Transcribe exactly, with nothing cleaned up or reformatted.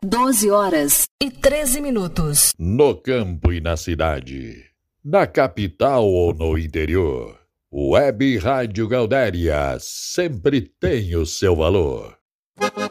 doze horas e treze minutos. No campo e na cidade, na capital ou no interior, Web Rádio Gaudéria sempre tem o seu valor.